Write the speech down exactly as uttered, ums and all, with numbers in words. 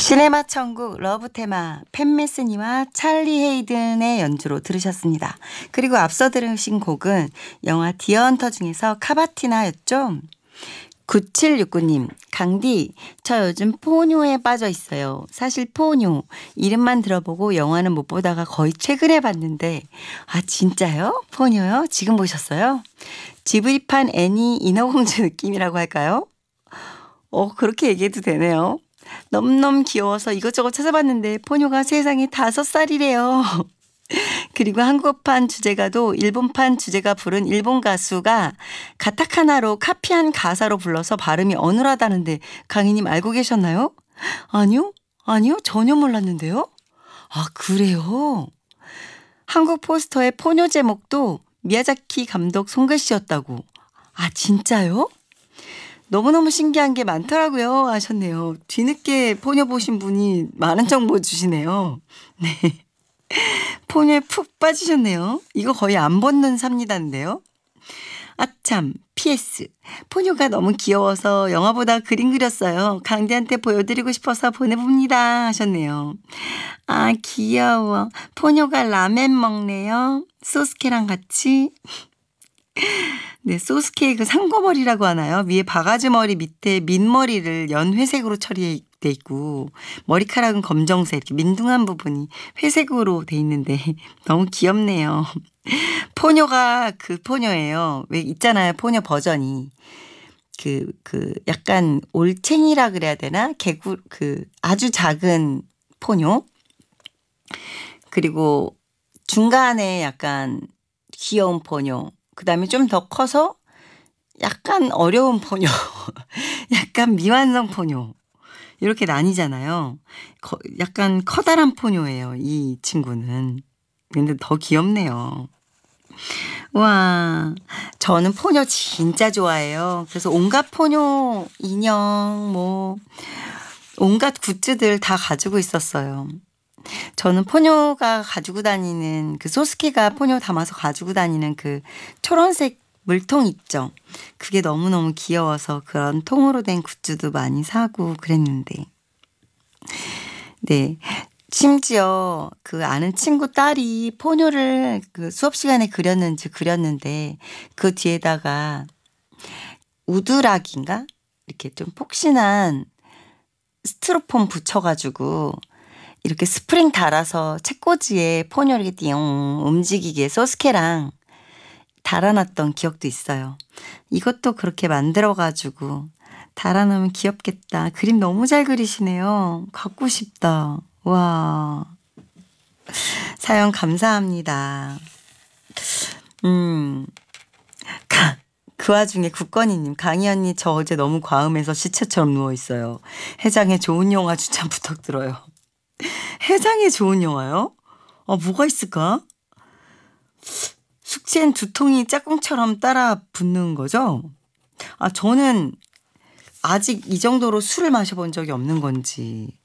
시네마 천국 러브 테마 팬메스니와 찰리 헤이든의 연주로 들으셨습니다. 그리고 앞서 들으신 곡은 영화 디어헌터 중에서 카바티나였죠. 구칠육구 님, 강디, 저 요즘 포뇨에 빠져 있어요. 사실 포뇨, 이름만 들어보고 영화는 못 보다가 거의 최근에 봤는데, 아, 진짜요? 포뇨요? 지금 보셨어요? 지브리판 애니 인어공주 느낌이라고 할까요? 어, 그렇게 얘기해도 되네요. 너무너무 귀여워서 이것저것 찾아봤는데 포뇨가 세상에 다섯 살이래요. 그리고 한국판 주제가도 일본판 주제가 부른 일본 가수가 가타카나로 카피한 가사로 불러서 발음이 어눌하다는데 강희님 알고 계셨나요? 아니요? 아니요? 전혀 몰랐는데요? 아, 그래요? 한국 포스터의 포뇨 제목도 미야자키 감독 손글씨였다고. 아, 진짜요? 너무너무 신기한 게 많더라고요 하셨네요. 뒤늦게 포뇨 보신 분이 많은 정보 주시네요. 네. 포뇨에 푹 빠지셨네요. 이거 거의 안 벗는 삽니다인데요. 아참 피에스 포뇨가 너무 귀여워서 영화보다 그림 그렸어요. 강디한테 보여드리고 싶어서 보내봅니다 하셨네요. 아 귀여워. 포뇨가 라멘 먹네요. 소스케랑 같이. 네, 소스케 그 상고머리라고 하나요? 위에 바가지 머리 밑에 민머리를 연회색으로 처리돼 있고 머리카락은 검정색 이렇게 민둥한 부분이 회색으로 돼 있는데 너무 귀엽네요. 포뇨가 그 포뇨예요. 왜 있잖아요. 포뇨 버전이. 그, 그 약간 올챙이라 그래야 되나? 개구 그 아주 작은 포뇨. 그리고 중간에 약간 귀여운 포뇨. 그 다음에 좀 더 커서 약간 어려운 포뇨, 약간 미완성 포뇨 이렇게 나뉘잖아요. 거, 약간 커다란 포뇨예요. 이 친구는. 근데 더 귀엽네요. 와, 저는 포뇨 진짜 좋아해요. 그래서 온갖 포뇨 인형 뭐 온갖 굿즈들 다 가지고 있었어요. 저는 포뇨가 가지고 다니는 그 소스케가 포뇨 담아서 가지고 다니는 그 초록색 물통 있죠. 그게 너무너무 귀여워서 그런 통으로 된 굿즈도 많이 사고 그랬는데. 네. 심지어 그 아는 친구 딸이 포뇨를 그 수업 시간에 그렸는지 그렸는데 그 뒤에다가 우드락인가? 이렇게 좀 폭신한 스티로폼 붙여가지고 이렇게 스프링 달아서 책꽂이에 포뇨를 이렇게 띵 움직이게 소스케랑 달아놨던 기억도 있어요. 이것도 그렇게 만들어가지고 달아놓으면 귀엽겠다. 그림 너무 잘 그리시네요. 갖고 싶다. 와. 사연 감사합니다. 음. 그 와중에 국건이님, 강희 언니 저 어제 너무 과음해서 시체처럼 누워있어요. 해장에 좋은 영화 추천 부탁드려요. 해장에 좋은 영화요? 아, 뭐가 있을까? 숙취엔 두통이 짝꿍처럼 따라 붙는 거죠? 아, 저는 아직 이 정도로 술을 마셔본 적이 없는 건지